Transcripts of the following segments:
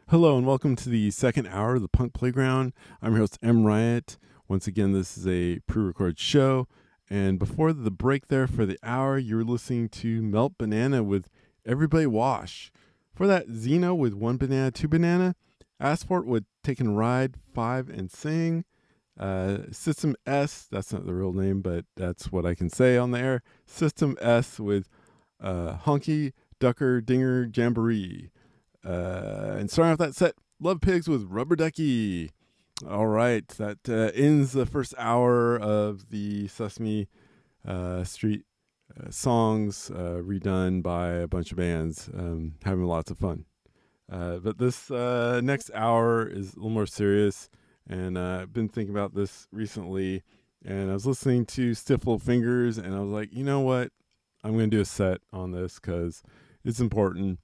Hello and welcome to the second hour of the Punk Playground. I'm your host, M. Riot. Once again, this is a pre recorded show. And before the break there for the hour, you were listening to Melt Banana with Everybody Wash. For that, Zeno with One Banana, Two Banana. Asphalt with Taking a Ride, Five and Sing. System S, that's not the real name, but that's what I can say on the air. System S with Honky Ducker Dinger Jamboree. And starting off that set, Love Pigs with Rubber Ducky. All right, that ends the first hour of the Sesame Street songs redone by a bunch of bands, having lots of fun. But this next hour is a little more serious, and I've been thinking about this recently. And I was listening to Stiff Little Fingers, and I was like, you know what? I'm going to do a set on this because it's important.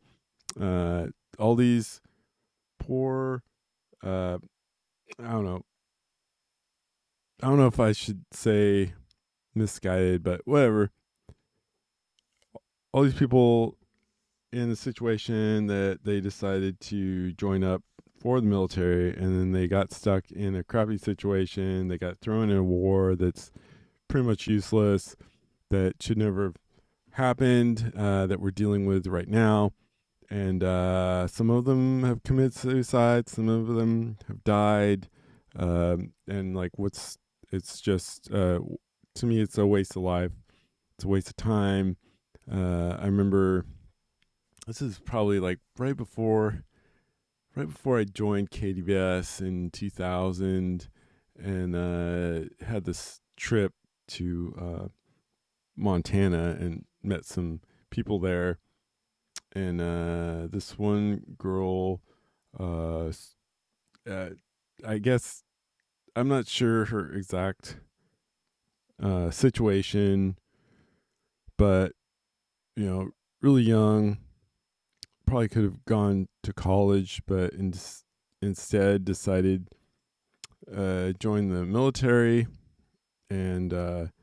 All these poor, I don't know. I don't know if I should say misguided, but whatever. All these people in a situation that they decided to join up for the military, and then they got stuck in a crappy situation. They got thrown in a war that's pretty much useless, that should never have happened, that we're dealing with right now. And some of them have committed suicide, some of them have died. And like, it's just, to me, it's a waste of life. It's a waste of time. I remember this is probably like right before I joined KDVS in 2000, and had this trip to Montana and met some people there. And this one girl, uh, uh, I guess I'm not sure her exact situation, but really young, probably could have gone to college, but instead decided join the military. And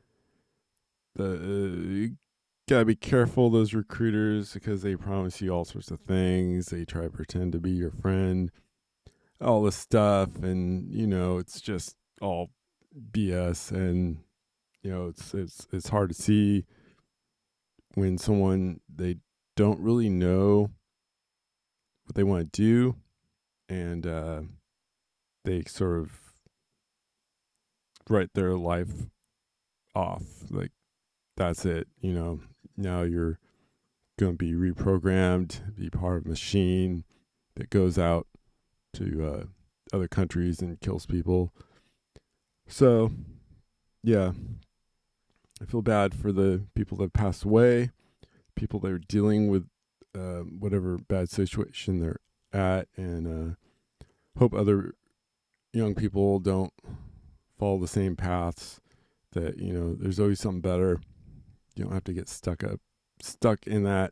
you gotta be careful, those recruiters, because they promise you all sorts of things. They try to pretend to be your friend, all this stuff, and it's just all BS. And it's hard to see when someone, they don't really know what they want to do, and they sort of write their life off like that's it. Now you're going to be reprogrammed, be part of a machine that goes out to other countries and kills people. So, yeah, I feel bad for the people that passed away, people that are dealing with whatever bad situation they're at, and hope other young people don't follow the same paths. That there's always something better. You don't have to get stuck in that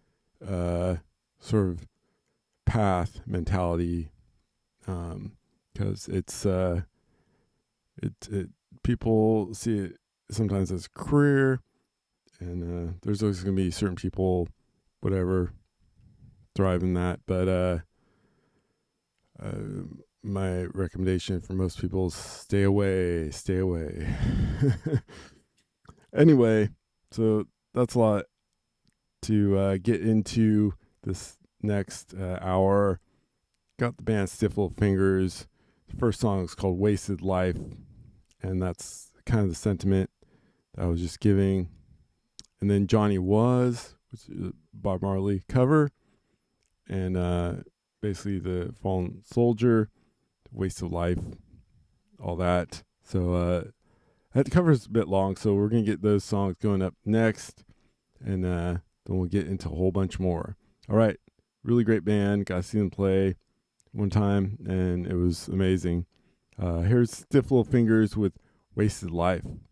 sort of path mentality, because it people see it sometimes as a career, and there's always going to be certain people, whatever, thrive in that. But my recommendation for most people is stay away, stay away. Anyway, so that's a lot to get into this next hour. Got the band Stiff Little Fingers. The first song is called Wasted Life, and that's kind of the sentiment that I was just giving. And then Johnny Was, which is a Bob Marley cover, and basically the Fallen Soldier, Waste of Life, all that. So that cover is a bit long, so we're going to get those songs going up next, and then we'll get into a whole bunch more. All right, really great band. Got to see them play one time, and it was amazing. Here's Stiff Little Fingers with Wasted Life.